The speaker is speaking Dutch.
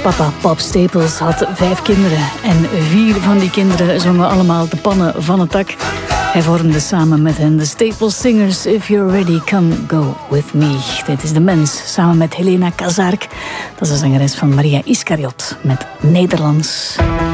Papa Bob Staples had 5 kinderen en 4 van die kinderen zongen allemaal de pannen van het dak. Hij vormde samen met hen de Staples Singers. If you're ready, come go with me. Dit is De Mens, samen met Helena Kazark. Dat is de zangeres van Maria Iskariot met Nederlands.